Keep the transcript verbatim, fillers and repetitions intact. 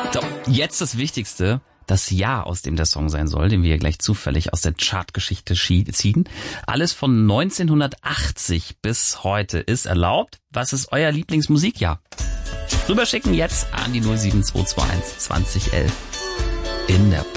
So, jetzt das Wichtigste. Das Jahr, aus dem der Song sein soll, den wir hier gleich zufällig aus der Chartgeschichte ziehen. Alles von neunzehnhundertachtzig bis heute ist erlaubt. Was ist euer Lieblingsmusikjahr? Rüberschicken jetzt an die null sieben zwei zwei eins zwanzig elf in der